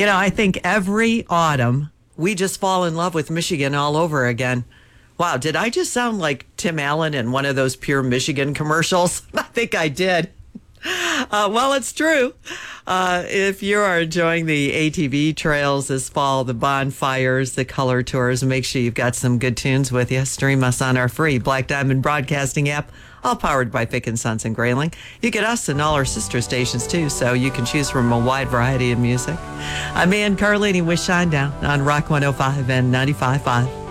I think every autumn we just fall in love with Michigan all over again. Wow, did I just sound like Tim Allen in one of those Pure Michigan commercials? I think I did. Well, it's true. If you are enjoying the ATV trails this fall, the bonfires, the color tours, make sure you've got some good tunes with you. Stream us on our free Black Diamond Broadcasting app, all powered by Fick & Sons and Grayling. You get us and all our sister stations, too, so you can choose from a wide variety of music. I'm Ann Carlini with Shinedown on Rock 105 and 95.5.